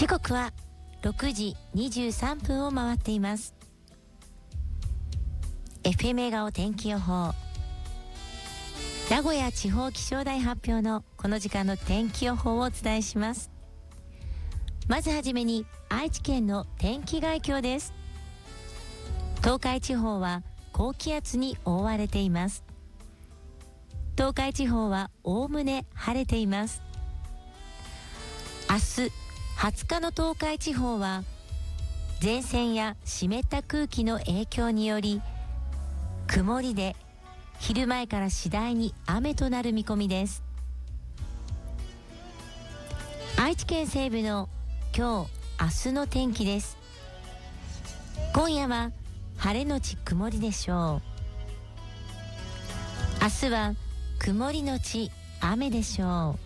時刻は6時23分を回っています。 FM 笑顔天気予報、名古屋地方気象台発表のこの時間の天気予報をお伝えします。まずはじめに愛知県の天気概況です。東海地方は高気圧に覆われています。東海地方はおおむね晴れています。明日20日の東海地方は前線や湿った空気の影響により曇りで昼前から次第に雨となる見込みです。愛知県西部の今日明日の天気です。今夜は晴れのち曇りでしょう。明日は曇りのち雨でしょう。